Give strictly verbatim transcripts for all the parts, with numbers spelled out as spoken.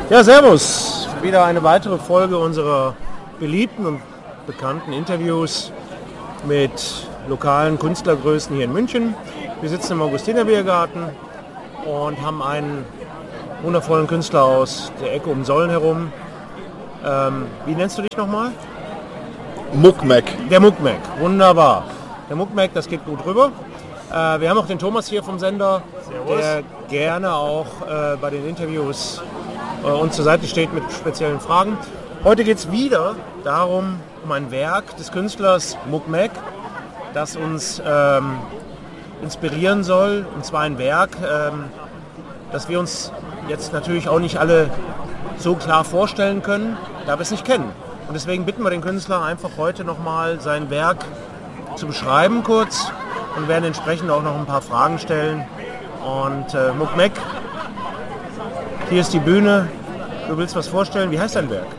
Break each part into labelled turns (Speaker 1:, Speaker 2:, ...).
Speaker 1: Ja, servus. Wieder eine weitere Folge unserer beliebten und bekannten Interviews mit lokalen Künstlergrößen hier in München. Wir sitzen im Augustinerbiergarten und haben einen wundervollen Künstler aus der Ecke um Solln herum. Ähm, wie nennst du dich nochmal?
Speaker 2: Muckmack.
Speaker 1: Der Muckmack, wunderbar. Der Muckmack, das geht gut rüber. Äh, wir haben auch den Thomas hier vom Sender, Servus. Der gerne auch äh, bei den Interviews äh, uns zur Seite steht mit speziellen Fragen. Heute geht es wieder darum, um ein Werk des Künstlers Muckmack, das uns ähm, inspirieren soll. Und zwar ein Werk, ähm, das wir uns jetzt natürlich auch nicht alle so klar vorstellen können, da wir es nicht kennen. Und deswegen bitten wir den Künstler einfach heute nochmal sein Werk zu beschreiben kurz und werden entsprechend auch noch ein paar Fragen stellen. Und äh, Muckmack, hier ist die Bühne. Du willst was vorstellen. Wie heißt dein Werk?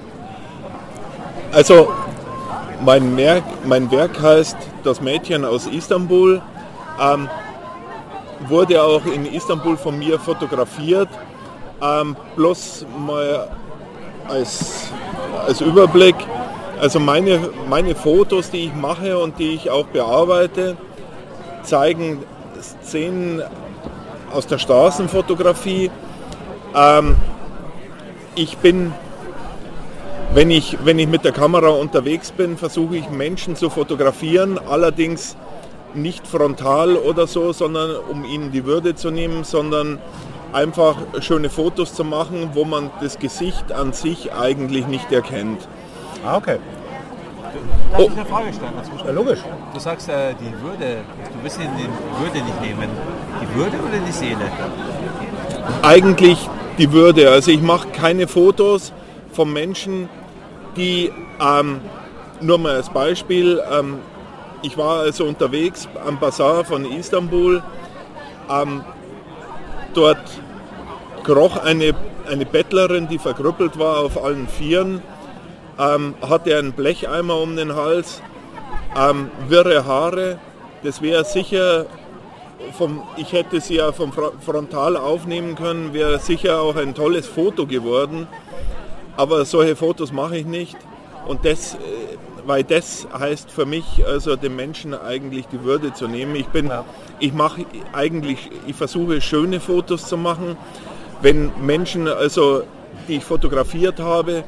Speaker 2: Also mein Werk, mein Werk heißt Das Mädchen aus Istanbul. Ähm, wurde auch in Istanbul von mir fotografiert. Ähm, bloß mal als, als Überblick. Also meine, meine Fotos, die ich mache und die ich auch bearbeite, zeigen Szenen aus der Straßenfotografie. Ähm, ich bin, wenn ich, wenn ich mit der Kamera unterwegs bin, versuche ich Menschen zu fotografieren, allerdings nicht frontal oder so, sondern um ihnen die Würde zu nehmen, sondern einfach schöne Fotos zu machen, wo man das Gesicht an sich eigentlich nicht erkennt.
Speaker 1: Ah, okay.
Speaker 3: Darf ich eine Frage stellen?
Speaker 1: Ja, logisch.
Speaker 3: Du sagst, äh, die Würde, du willst ihnen die Würde nicht nehmen. Die Würde oder die Seele?
Speaker 2: Eigentlich die Würde. Also ich mache keine Fotos von Menschen, die, ähm, nur mal als Beispiel, ähm, ich war also unterwegs am Bazar von Istanbul. Ähm, dort kroch eine, eine Bettlerin, die verkrüppelt war auf allen Vieren. Ähm, hatte einen Blecheimer um den Hals, ähm, wirre Haare. Das wäre sicher, vom, ich hätte sie ja vom Frontal aufnehmen können, wäre sicher auch ein tolles Foto geworden. Aber solche Fotos mache ich nicht. Und das, weil das heißt für mich, also dem Menschen eigentlich die Würde zu nehmen. Ich bin, ja. ich mache eigentlich, ich versuche schöne Fotos zu machen. Wenn Menschen, also die ich fotografiert habe,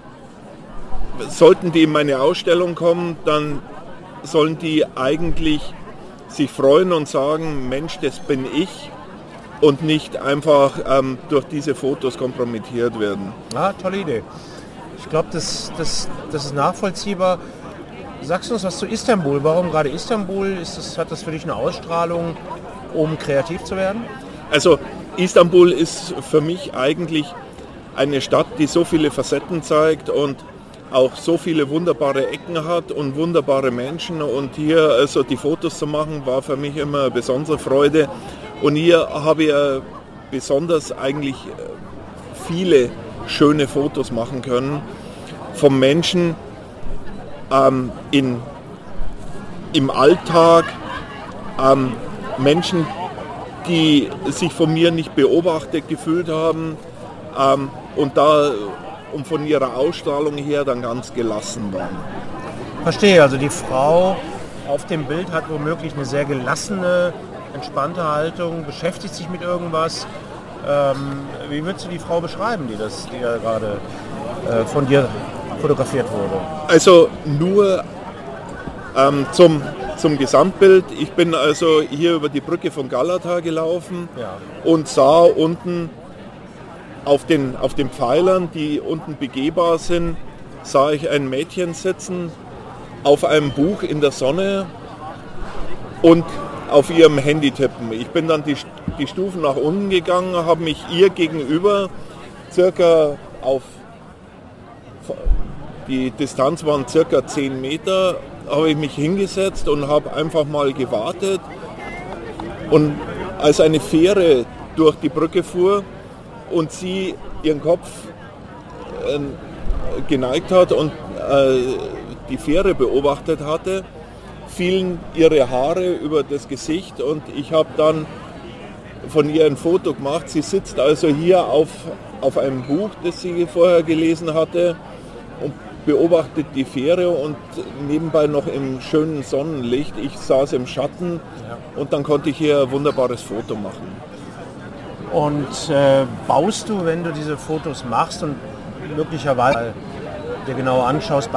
Speaker 2: sollten die in meine Ausstellung kommen, dann sollen die eigentlich sich freuen und sagen, Mensch, das bin ich, und nicht einfach ähm, durch diese Fotos kompromittiert werden.
Speaker 1: Ah, tolle Idee. Ich glaube, das, das, das ist nachvollziehbar. Sagst du uns was zu Istanbul? Warum gerade Istanbul? Ist das, hat das für dich eine Ausstrahlung, um kreativ zu werden?
Speaker 2: Also Istanbul ist für mich eigentlich eine Stadt, die so viele Facetten zeigt und auch so viele wunderbare Ecken hat und wunderbare Menschen, und hier also die Fotos zu machen, war für mich immer eine besondere Freude, und hier habe ich besonders eigentlich viele schöne Fotos machen können von Menschen ähm, in, im Alltag, ähm, Menschen, die sich von mir nicht beobachtet gefühlt haben, ähm, und da und von ihrer Ausstrahlung her dann ganz gelassen waren.
Speaker 1: Verstehe, also die Frau auf dem Bild hat womöglich eine sehr gelassene, entspannte Haltung, beschäftigt sich mit irgendwas. Ähm, wie würdest du die Frau beschreiben, die, das, die ja gerade äh, von dir fotografiert wurde?
Speaker 2: Also nur ähm, zum, zum Gesamtbild. Ich bin also hier über die Brücke von Galata gelaufen, ja, und sah unten Auf den, auf den Pfeilern, die unten begehbar sind, sah ich ein Mädchen sitzen auf einem Buch in der Sonne und auf ihrem Handy tippen. Ich bin dann die, die Stufen nach unten gegangen, habe mich ihr gegenüber, circa auf, die Distanz waren circa zehn Meter, habe ich mich hingesetzt und habe einfach mal gewartet. Und als eine Fähre durch die Brücke fuhr, und sie ihren Kopf äh, geneigt hat und äh, die Fähre beobachtet hatte, fielen ihre Haare über das Gesicht, und ich habe dann von ihr ein Foto gemacht. Sie sitzt also hier auf, auf einem Buch, das sie vorher gelesen hatte und beobachtet die Fähre und nebenbei noch im schönen Sonnenlicht. Ich saß im Schatten ja. und dann konnte ich hier ein wunderbares Foto machen.
Speaker 1: Und äh, baust du, wenn du diese Fotos machst und möglicherweise dir genau anschaust,